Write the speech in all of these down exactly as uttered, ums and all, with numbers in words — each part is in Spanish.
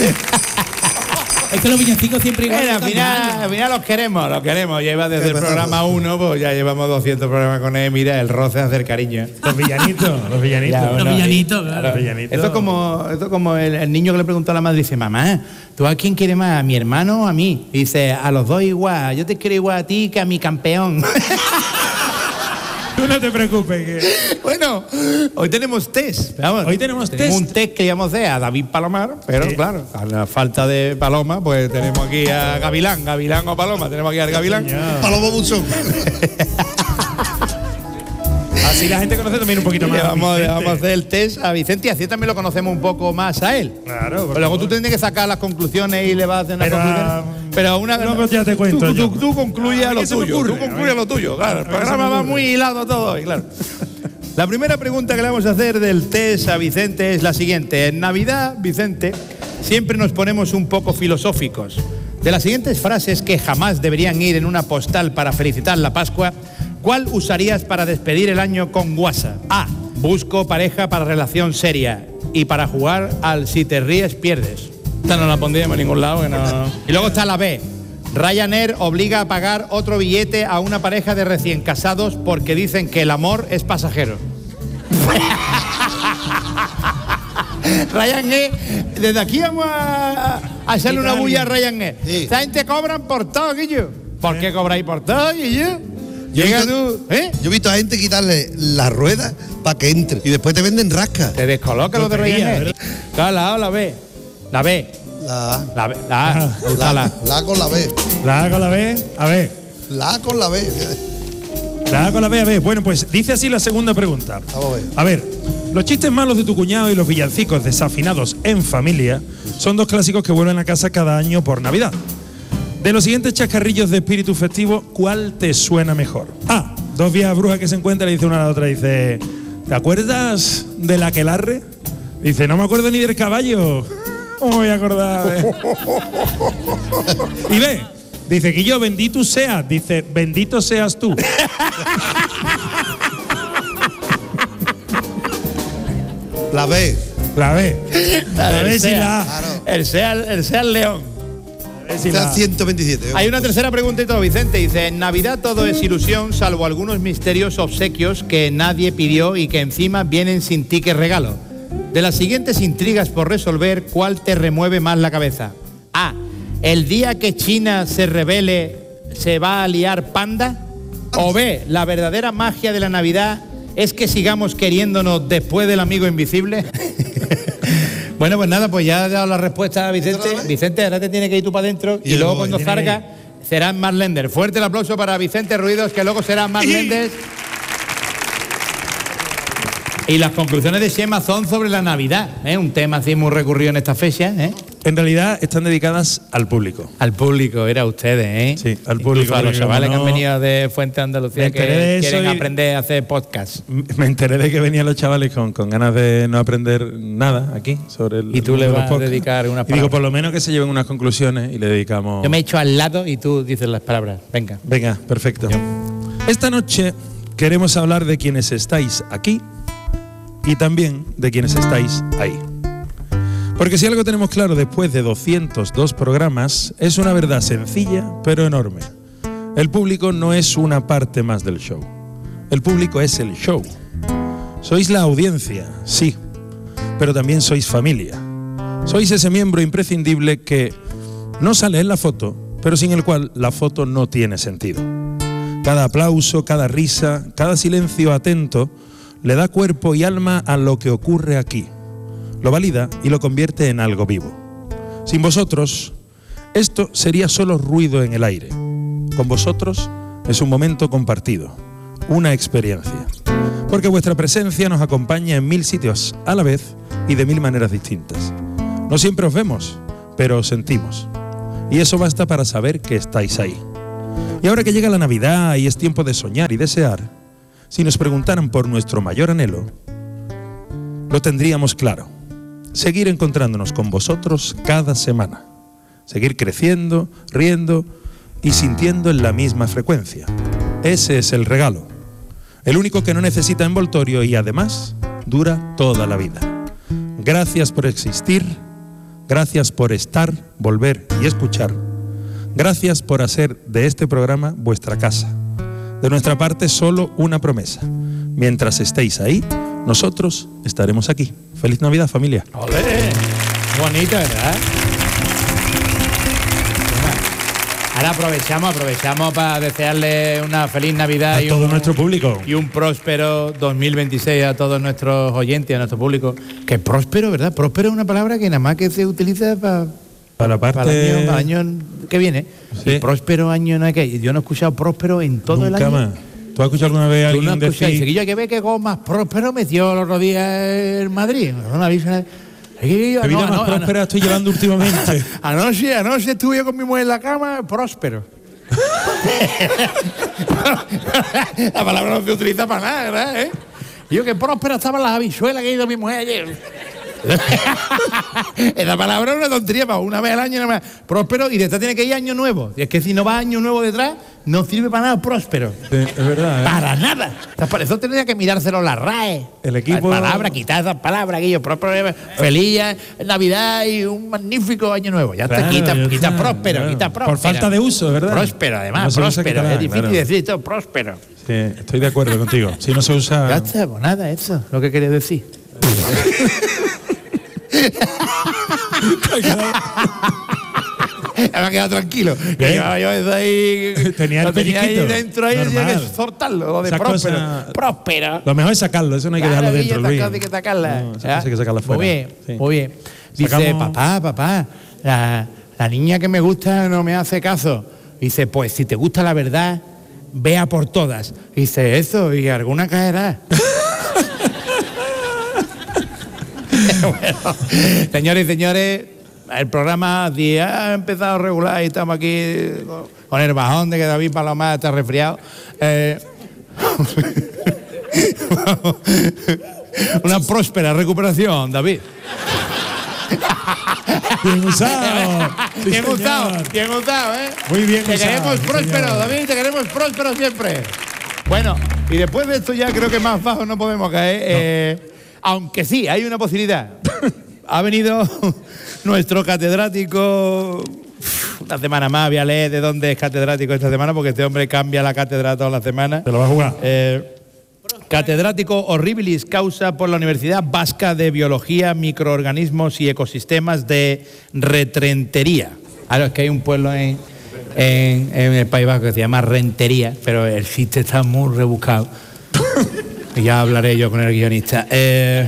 Es que los villancicos siempre igual. Bueno, al final, al final los queremos, los queremos. Lleva desde el programa uno, pues ya llevamos doscientos programas con él. Mira, el roce hace el cariño. Los villanitos, los villanitos. Ya, bueno, los villanitos, y, claro. claro. Los villanitos. Esto es como, esto es como el, el niño que le preguntó a la madre, dice, mamá, ¿tú a quién quieres más, a mi hermano o a mí? Y dice, a los dos igual, yo te quiero igual a ti que a mi campeón. Tú no te preocupes. Que... Bueno, hoy tenemos test. Vamos, Hoy tenemos tenemos test. un test que llamamos de a David Palomar, pero Sí. claro, a la falta de Paloma, pues tenemos aquí a Gavilán, Gavilán o Paloma, tenemos aquí al Gavilán. Paloma Buzón. Así la gente conoce también un poquito Y más. le vamos, le Vicente. vamos a hacer el test a Vicente y así también lo conocemos un poco más a él. Claro. por Pero luego favor. tú tienes que sacar las conclusiones y le vas a hacer una Pero, conclusión. Pero una luego ya te cuento tú, yo. tú, tú concluye A ver lo qué se me tuyo. ocurre, Tú a concluye ver. lo tuyo, claro. El A ver qué se programa me va ocurre. muy hilado todo hoy, claro. La primera pregunta que le vamos a hacer del test a Vicente es la siguiente. En Navidad, Vicente, siempre nos ponemos un poco filosóficos. De las siguientes frases que jamás deberían ir en una postal para felicitar la Pascua, ¿cuál usarías para despedir el año con guasa? A. Busco pareja para relación seria y para jugar al si te ríes pierdes. Esta no la pondríamos en ningún lado. Que no... Y luego está la B. Ryanair obliga a pagar otro billete a una pareja de recién casados porque dicen que el amor es pasajero. Ryanair, desde aquí vamos a, a hacerle una bulla a Ryanair. Sí. Esta gente cobran por todo, Guillo. ¿Por qué cobráis por todo, Guillo? Yo he Llega visto- tú, ¿eh? Yo he visto a gente quitarle la rueda para que entre y después te venden rasca. Te descoloca lo de Lotería, Ryanair. ¿verdad? Claro, la A o la B. La B. La A. La B. La A. La, La, la A con la B. La A con la B, a ver. La A con la B. La A con la B, a ver. Bueno, pues dice así la segunda pregunta. Vamos a ver. A ver, los chistes malos de tu cuñado y los villancicos desafinados en familia son dos clásicos que vuelven a casa cada año por Navidad. De los siguientes chascarrillos de espíritu festivo, ¿cuál te suena mejor? A. Dos viejas brujas que se encuentran y dice una a la otra, dice, ¿te acuerdas del aquelarre? Dice, no me acuerdo ni del caballo. ¿Cómo me voy a acordar? eh? Y B. Dice, que yo bendito seas. Dice, bendito seas tú. La B. La B. La A del ver si Sea. la A. Claro. El sea, el sea el león. A ver si Sea la A. ciento veintisiete. Hay una tercera pregunta y todo, Vicente. Dice, en Navidad todo es ilusión, salvo algunos misterios obsequios que nadie pidió y que encima vienen sin ticket regalo. De las siguientes intrigas por resolver, ¿cuál te remueve más la cabeza? A. El día que China se revele, ¿se va a liar panda? O B. La verdadera magia de la Navidad es que sigamos queriéndonos después del amigo invisible. Bueno, pues nada, pues ya he dado la respuesta a Vicente. Vicente, ahora te tienes que ir tú para adentro y, Y luego voy. cuando Tiene que salga serán más Lender. Fuerte el aplauso para Vicente Ruidos, que luego serán más Lenders. Y las conclusiones de Xema son sobre la Navidad, ¿eh? Un tema así muy recurrido en esta fecha, ¿eh? En realidad están dedicadas al público. Al público, era ustedes, ¿eh? Sí, al Incluso público, a los porque chavales como que han no- venido de Fuente Andalucía Me que enteré de eso quieren y- aprender a hacer podcast. M- Me enteré de que venían los chavales con, con ganas de no aprender nada aquí sobre el. Y tú el le mundo de vas los a podcasts. dedicar unas Y digo, palabras. por lo menos que se lleven unas conclusiones y le dedicamos. Yo me he hecho al lado y tú dices las palabras. Venga. Venga, perfecto. Esta noche queremos hablar de quienes estáis aquí y también de quienes estáis ahí. Porque si algo tenemos claro después de doscientos dos programas, es una verdad sencilla pero enorme. El público no es una parte más del show. El público es el show. Sois la audiencia, sí, pero también sois familia. Sois ese miembro imprescindible que no sale en la foto, pero sin el cual la foto no tiene sentido. Cada aplauso, cada risa, cada silencio atento le da cuerpo y alma a lo que ocurre aquí. Lo valida y lo convierte en algo vivo. Sin vosotros, esto sería solo ruido en el aire. Con vosotros es un momento compartido, una experiencia. Porque vuestra presencia nos acompaña en mil sitios a la vez y de mil maneras distintas. No siempre os vemos, pero os sentimos. Y eso basta para saber que estáis ahí. Y ahora que llega la Navidad y es tiempo de soñar y desear, si nos preguntaran por nuestro mayor anhelo, lo tendríamos claro. Seguir encontrándonos con vosotros cada semana. Seguir creciendo, riendo y sintiendo en la misma frecuencia. Ese es el regalo. El único que no necesita envoltorio y además dura toda la vida. Gracias por existir, Gracias por estar, volver y escuchar. Gracias por hacer de este programa vuestra casa. De nuestra parte, solo una promesa. Mientras estéis ahí, nosotros estaremos aquí. ¡Feliz Navidad, familia! ¡Olé! Bonito, ¿verdad? Ahora aprovechamos, aprovechamos para desearle una feliz Navidad A y todo un, nuestro público. y un próspero dos mil veintiséis a todos nuestros oyentes, a nuestro público. Que próspero, ¿verdad? Próspero es una palabra que nada más que se utiliza para Para la parte... para el año, para el año que viene. Sí. Y próspero año no hay que. Yo no he escuchado próspero en todo Nunca el año. más. ¿Tú has escuchado alguna vez a Tú no alguien has escuchado. decir... Dice que yo hay que ver que más próspero metió los otros días en Madrid. No me avisa. ¿Qué vida más próspera estoy llevando últimamente? Anoche, anoche estuve yo con mi mujer en la cama, próspero. La palabra no se utiliza para nada, ¿verdad? ¿Eh? Y yo que próspero estaban las habichuelas que ha ido mi mujer ayer. Esa palabra es una tontería para una vez al año nada más. Próspero y detrás tiene que ir año nuevo. Y es que si no va año nuevo detrás, no sirve para nada próspero. Sí, es verdad, ¿eh? Para nada. O sea, por eso tendría que mirárselo la R A E. El equipo- Las palabras, quitar esas palabras, aquello, próspero, feliz Navidad y un magnífico año nuevo. Ya Claro, está, quita, ya quita está, próspero, claro. quita próspero. Por falta de uso, ¿verdad? Próspero, además, No se usa próspero. catalán, Es difícil claro. decir esto, próspero. Sí, estoy de acuerdo contigo. Si no se usa... Ya está, pues nada, eso, lo que quería decir. Ya me ha quedado tranquilo. Que Bien. llevaba yo eso ahí. Tenía el lo tenía ahí pellizquito. dentro ahí, tenía que Normal. soltarlo, lo de Esas próspero. cosas- Próspero. Lo mejor es sacarlo, eso no hay que Claro, dejarlo Guille, dentro, esa Luis. cosa hay que sacarla. No, esa ¿ya? cosa hay que sacarla fuera. Muy bien, Sí. muy bien. Dice, Sacamos- papá, papá, la, la niña que me gusta no me hace caso. Dice, pues si te gusta la verdad, vea por todas. Dice, eso, y alguna caerá. Bueno, señores y señores, el programa sí, ha empezado a regular y estamos aquí con el bajón de que David Palomar está resfriado. Eh, una próspera recuperación, David. Bien usado. Sí, Bien señor. gustado, bien gustado, ¿eh? Muy bien Te usado, queremos sí, próspero, señor. David, te queremos próspero siempre. Bueno, y después de esto ya creo que más bajo no podemos caer. eh, aunque sí, hay una posibilidad. Ha venido nuestro catedrático. Una semana más, voy a leer de dónde es catedrático esta semana, porque este hombre cambia la cátedra todas las semanas. Te lo vas a jugar. Eh, catedrático horribilis causa por la Universidad Vasca de Biología, Microorganismos y Ecosistemas de Retrentería. Claro, es que hay un pueblo en, en, en el País Vasco que se llama Rentería, pero el sitio está muy rebuscado. Y ya hablaré yo con el guionista. Eh,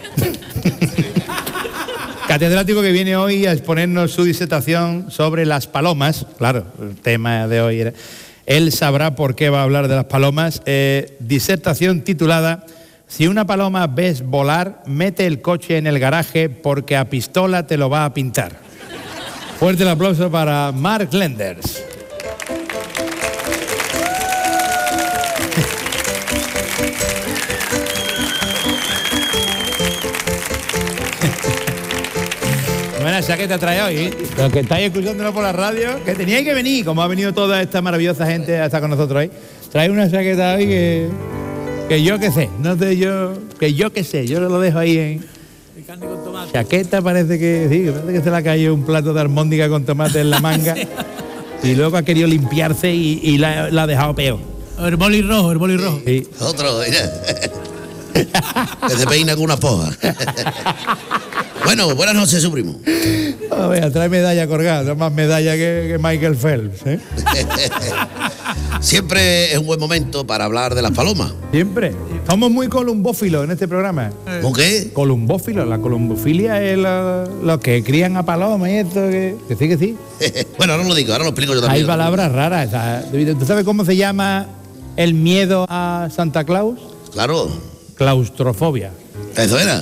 catedrático que viene hoy a exponernos su disertación sobre las palomas. Claro, el tema de hoy era... Él sabrá por qué va a hablar de las palomas. Eh, disertación titulada Si una paloma ves volar, mete el coche en el garaje porque a pistola te lo va a pintar. Fuerte el aplauso para Mark Lenders. Buena chaqueta trae hoy. Los que estáis escuchándolo por la radio, que teníais que venir, como ha venido toda esta maravillosa gente a estar con nosotros hoy. Trae una chaqueta hoy que, que yo qué sé, no sé yo, que yo qué sé, yo lo dejo ahí en... Chaqueta parece que sí, parece que se le ha caído un plato de almóndiga con tomate en la manga y luego ha querido limpiarse y, y la, la ha dejado peor. El boli rojo, el boli rojo. Sí. Otro, mira. Que se peina con una poja. Bueno, buenas noches, su primo. A ver, trae medalla colgada, más medalla que, que Michael Phelps, ¿eh? Siempre es un buen momento para hablar de las palomas. Siempre. Somos muy columbófilos en este programa. ¿Con qué? Columbófilos, la columbofilia es lo- los que crían a palomas y esto, que, que sí, que sí. Bueno, ahora lo digo, ahora lo explico yo Hay también. palabras raras. esa- ¿Tú sabes cómo se llama el miedo a Santa Claus? Claro, Claustrofobia. eso era.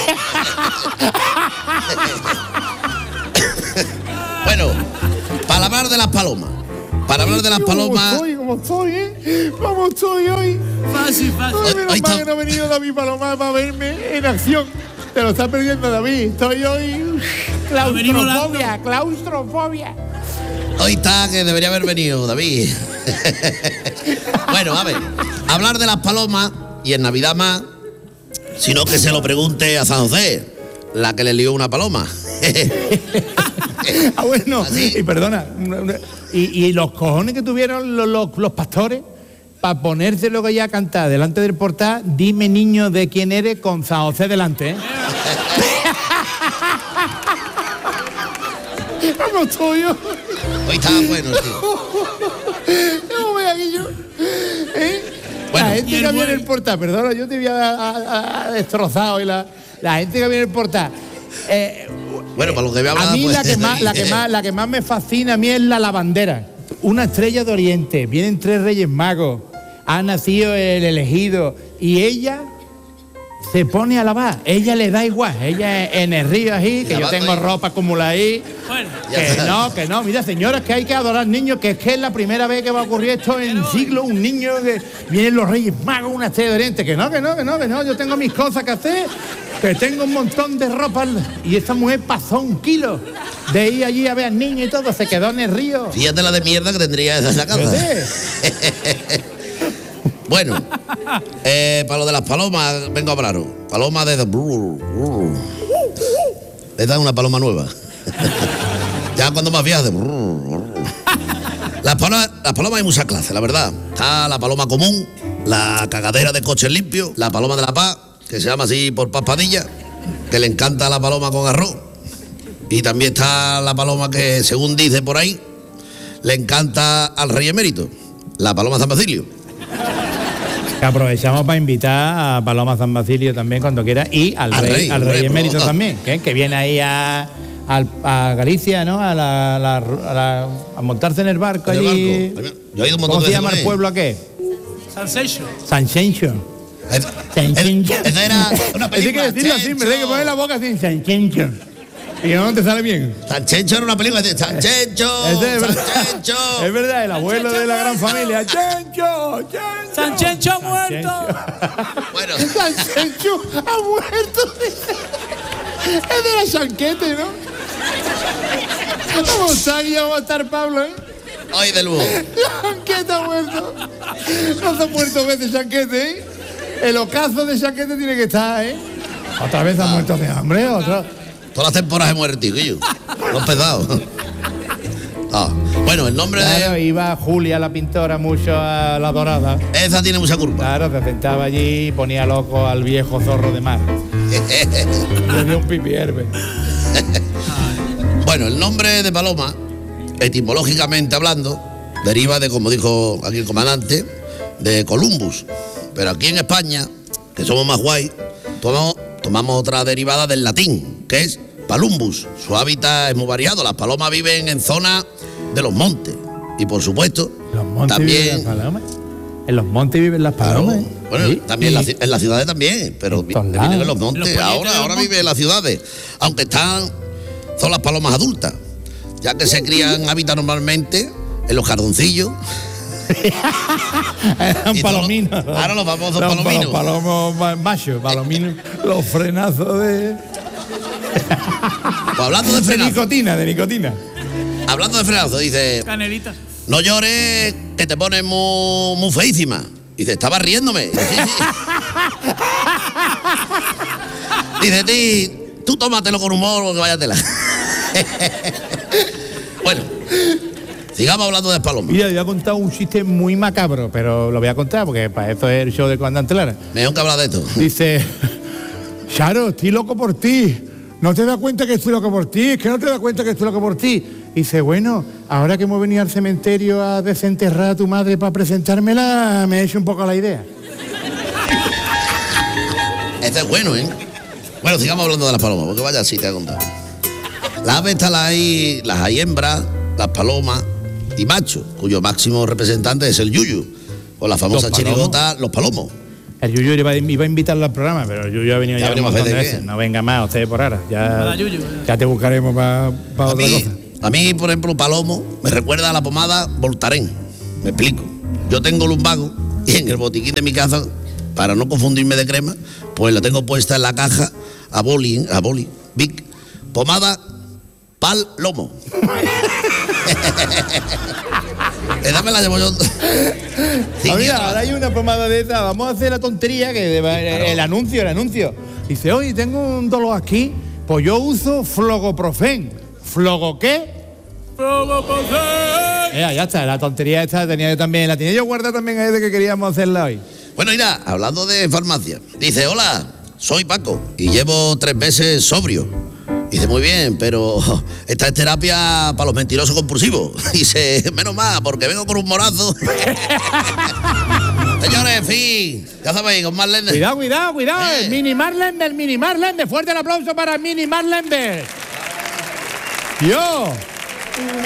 Bueno, para hablar de las palomas. Para hablar de las palomas. ¿Cómo estoy? ¿Cómo estoy, eh? ¿Cómo estoy hoy? Fácil, fácil. Ay, menos Ahí mal está. que no ha venido David Palomar para verme en acción. Te lo está perdiendo, David. Estoy hoy... venimos Claustrofobia, claustrofobia. Hoy está que debería haber venido, David. Bueno, a ver, hablar de las palomas y en Navidad más, sino que se lo pregunte a San José, la que le lió una paloma. Ah, bueno, Así. y perdona, y, y los cojones que tuvieron los, los, los pastores para ponerse luego ya a cantar delante del portal, dime niño de quién eres con San José delante, ¿eh? ¿Cómo estoy yo? Hoy estaba bueno, tío. ¿Cómo ve aquí yo? ¿Eh? Bueno, la gente y el que había en buen- el portal, perdona, yo te había a- a- a destrozado y la, la gente que había en el portal. Eh, Bueno, para lo que voy a hablar, a mí pues, la que más, la que más, la que más me fascina a mí es la lavandera. Una estrella de Oriente, vienen tres Reyes Magos, ha nacido el elegido y ella se pone a lavar. Ella le da igual, ella en el río ahí, que yo Lavando tengo ahí. ropa acumulada ahí. Bueno, Ya Que está. no, que no, mira señoras, que hay que adorar niños, que es que es la primera vez que va a ocurrir esto en siglos, un niño que vienen los Reyes Magos, una estrella de Oriente, que no, que no, que no, que no, yo tengo mis cosas que hacer, que tengo un montón de ropa y esta mujer pasó un kilo de ir allí a ver al niño y todo, se quedó en el río. Fíjate la de mierda que tendría esa esa casa. Fíjate. Bueno, eh, para lo de las palomas, vengo a hablaros. Paloma de... Esta es una paloma nueva. Ya cuando más viejas de... Las palomas, las palomas hay muchas clases, la verdad. Está la paloma común, la cagadera de coches limpios, la paloma de la paz, que se llama así por paspadilla, que le encanta la paloma con arroz. Y también está la paloma que, según dice por ahí, le encanta al rey emérito, la paloma San Basilio. Que aprovechamos para invitar a Paloma San Basilio también cuando quiera y al, Al rey, rey, al al rey rey, emérito por- también, que, que viene ahí a, al- a Galicia, ¿no? A, la, la- a, la- a montarse en el barco En el allí. barco. Yo he ido un montón ¿Cómo de se veces llama con el él. pueblo a qué? Sansecho. San Chencho. Es- San es- Chencho. Esa era una Hay que película. decirlo así, me hay que poner la boca así, San Chencho. Y no te sale bien. San Chencho era una película de San Chencho, Ese es San verdad. Chencho. Es verdad, el abuelo de la gran familia. ¡Chencho! ¡Chencho! San Chencho ha San muerto. Bueno, San Chencho ha muerto. Es de la chanquete, ¿no? ¿Cómo está aquí? ¿Cómo va a estar Pablo, eh? hoy de lujo. Chanquete ha muerto. No se ha muerto veces Chanquete, ¿eh? El ocaso de Chanquete tiene que estar, ¿eh? Otra vez ha muerto de hambre, otra. Todas las temporadas he muerto, tío. Los pesados. Ah, bueno, el nombre Claro, de. iba Julia, la pintora, mucho a la dorada. Esa tiene mucha culpa. Claro, se sentaba allí y ponía loco al viejo zorro de mar. Le dio un pipi herbe. Bueno, el nombre de paloma, etimológicamente hablando, deriva de, como dijo aquí el comandante, de Columbus. Pero aquí en España, que somos más guay, tomamos, tomamos otra derivada del latín, que es palumbus. Su hábitat es muy variado. Las palomas viven en zonas de los montes. Y por supuesto, ¿Los montes viven también. las palomas? En los montes viven las Claro, palomas. ¿eh? bueno, Sí, también y- en, la ci- en las ciudades también, pero En vi- todos viven en lados. los montes. Los polletes ahora de los ahora montes. viven en las ciudades, aunque están, son las palomas adultas, ya que se crían, habitan normalmente en los jardoncillos. Eran Y palominos. todos- ahora los famosos Los palominos. palomos ma- machos, palominos. Los frenazos de, Pues hablando de de frenazo, nicotina, de nicotina. hablando de frenazo, dice, Canelita. no llores que te pones muy, muy feísima. Dice, estaba riéndome. Dice, sí, sí. Dice, ti, tú tómatelo con humor porque váyatela. Bueno, sigamos hablando de palomas. Mira, yo voy a contar un chiste muy macabro, pero lo voy a contar porque para eso es el show del comandante Lara. Mejor que hablar de esto. Dice, Charo, estoy loco por ti. ¿No te das cuenta que estoy loco por ti? Es que no te das cuenta que estoy loco por ti. Dice, bueno, ahora que hemos venido al cementerio a desenterrar a tu madre para presentármela, me he hecho un poco la idea. Este es bueno, ¿eh? Bueno, sigamos hablando de las palomas, porque vaya así te voy a contar. Las aves están ahí, las hay hembras, las palomas y machos, cuyo máximo representante es el yuyu, o la famosa Los palomos. chirigota, los palomos. El Yuyu iba a, iba a invitarlo al programa, pero el Yuyu ha venido Ya ya, un venimos montón de veces, veces. ¿qué? No venga más, usted por ahora. Ya, Nada, Yuyu. ya te buscaremos para A otra mí, cosa. a mí, por ejemplo, palomo me recuerda a la pomada Voltaren. Me explico. Yo tengo lumbago y en el botiquín de mi casa, para no confundirme de crema, pues la tengo puesta en la caja a boli, a boli, Vic, pomada pal lomo. Esa me la llevo yo. Sí, Ah, mira, mierda. ahora hay una pomada de esta. Vamos a hacer la tontería que de- el anuncio, el anuncio. Dice, oye, tengo un dolor aquí. Pues yo uso Flogoprofen. ¿Flogo qué? Flogoprofen. Eh, ya está, la tontería esta tenía yo también. La tenía yo guardada también ahí de que queríamos hacerla hoy. Bueno, mira, hablando de farmacia, dice, hola, soy Paco y llevo tres meses sobrio. Dice, muy bien, pero esta es terapia para los mentirosos compulsivos. Dice, menos mal, porque vengo con un morazo. Señores, en fin, ya sabéis, con Marlene. Cuidado, cuidado, cuidado. Eh. El Mini Marlenberg, Mini Marlenberg. Fuerte el aplauso para el Mini Marlenberg. Yo.